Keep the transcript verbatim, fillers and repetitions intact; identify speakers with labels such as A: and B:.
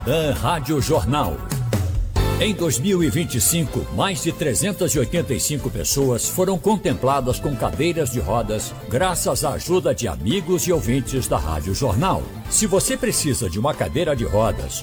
A: Da Rádio Jornal. Em dois mil e vinte e cinco, mais de trezentas e oitenta e cinco pessoas foram contempladas com cadeiras de rodas, graças à ajuda de amigos e ouvintes da Rádio Jornal. Se você precisa de uma cadeira de rodas